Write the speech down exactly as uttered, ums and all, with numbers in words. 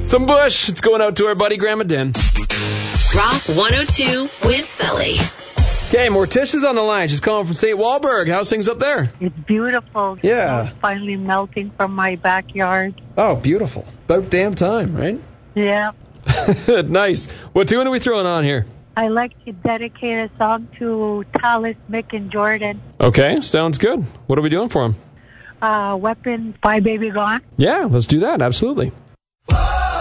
Some Bush. It's going out to our buddy Grandma Den. Rock one oh two with Sully. Okay, Morticia's on the line. She's calling from Saint Walburg. How's things up there? It's beautiful. Yeah. It's finally melting from my backyard. Oh, beautiful. About damn time, right? Yeah. Nice. What tune are we throwing on here? I like to dedicate a song to Talis, Mick, and Jordan. Okay, sounds good. What are we doing for them? Uh, Weapon, Bye Baby Gone. Yeah, let's do that. Absolutely.